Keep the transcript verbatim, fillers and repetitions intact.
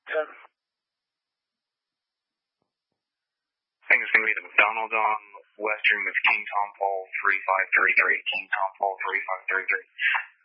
ten. I think it's going to be the McDonald's on Western with King Tom Paul three five three three. King Tom Paul three five three three.